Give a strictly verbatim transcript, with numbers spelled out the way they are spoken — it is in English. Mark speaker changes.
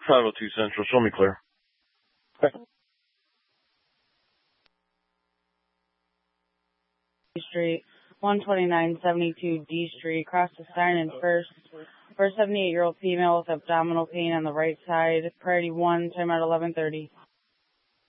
Speaker 1: five oh two Central. Show me clear. Okay.
Speaker 2: Street, one twenty-nine seventy-two D Street, across the sign in first. For a seventy-eight-year-old female with abdominal pain on the right side. Priority one, time at eleven thirty.